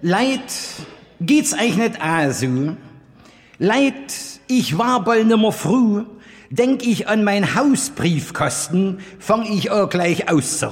Leid, geht's euch nicht auch so? Leid, ich war bald nimmer froh, denk ich an mein Hausbriefkasten, fang ich auch gleich auszuräumen.